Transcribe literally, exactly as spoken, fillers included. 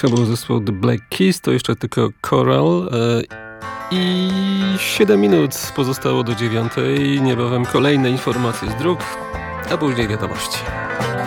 To był zespół The Black Keys, to jeszcze tylko Coral. I siedem minut pozostało do dziewiątej. Niebawem kolejne informacje z dróg, a później wiadomości.